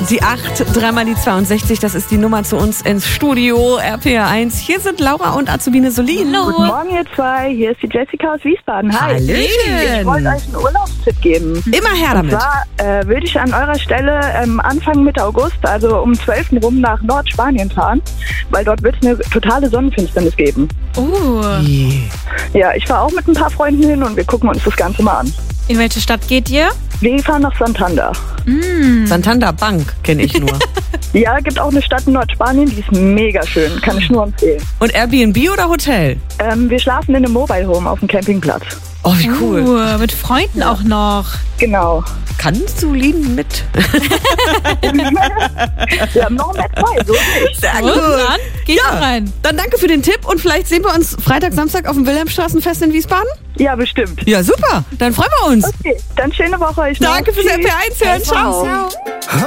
Die 8, dreimal die 62, das ist die Nummer zu uns ins Studio, RPR1. Hier sind Laura und Azubine Solin. Hallo. Guten Morgen, ihr zwei. Hier ist die Jessica aus Wiesbaden. Hi. Hallöchen. Ich wollte euch einen Urlaubstipp geben. Immer her damit. Und zwar würde ich an eurer Stelle Anfang Mitte August, also um 12 rum nach Nordspanien fahren, weil dort wird es eine totale Sonnenfinsternis geben. Ja, ich fahre auch mit ein paar Freunden hin und wir gucken uns das Ganze mal an. In welche Stadt geht ihr? Wir fahren nach Santander. Santander Bank kenne ich nur. Ja, gibt auch eine Stadt in Nordspanien, die ist mega schön. Kann ich nur empfehlen. Und Airbnb oder Hotel? Wir schlafen in einem Mobile Home auf dem Campingplatz. Oh, wie cool. Mit Freunden auch noch. Genau. Kannst du lieben mit? Wir haben noch mehr frei, so nicht. Sehr Und dann geht Ja, rein. dann danke für den Tipp und vielleicht sehen wir uns Freitag, Samstag auf dem Wilhelmstraßenfest in Wiesbaden? Ja, bestimmt. Ja, super. Dann freuen wir uns. Okay, dann schöne Woche euch noch. Danke fürs Tschüss. RPR1 hören. Ciao.